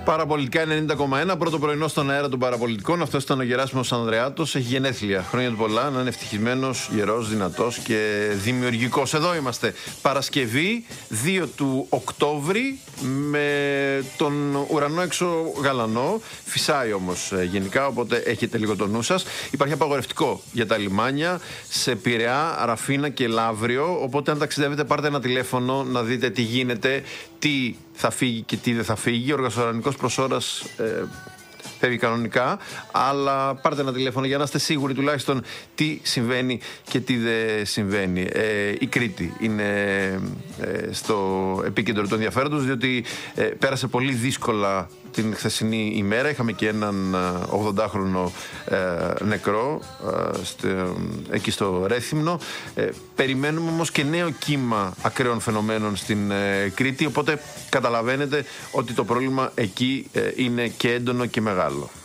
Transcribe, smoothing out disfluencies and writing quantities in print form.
Παραπολιτικά 90,1, πρώτο πρωινό στον αέρα των Παραπολιτικών. Αυτό ήταν ο Γεράσιμος Ανδρεάτος. Έχει γενέθλια. Χρόνια του πολλά, να είναι ευτυχισμένος, γερός, δυνατός και δημιουργικός. Εδώ είμαστε. Παρασκευή 2 του Οκτώβρη, με τον ουρανό έξω γαλανό. Φυσάει όμως γενικά, οπότε έχετε λίγο το νου σας. Υπάρχει απαγορευτικό για τα λιμάνια σε Πειραιά, Ραφίνα και Λαύριο. Οπότε, αν ταξιδεύετε, πάρτε ένα τηλέφωνο να δείτε τι γίνεται, τι θα φύγει και τι δεν θα φύγει. Ο οργανικός προς ώρας φεύγει κανονικά, αλλά πάρτε ένα τηλέφωνο για να είστε σίγουροι τουλάχιστον τι συμβαίνει και τι δεν συμβαίνει. Η Κρήτη είναι στο επίκεντρο του ενδιαφέροντος, διότι πέρασε πολύ δύσκολα την χθεσινή ημέρα. Είχαμε και έναν 80χρονο νεκρό εκεί στο Ρέθυμνο. Περιμένουμε όμως και νέο κύμα ακραίων φαινομένων στην Κρήτη, οπότε καταλαβαίνετε ότι το πρόβλημα εκεί είναι και έντονο και μεγάλο.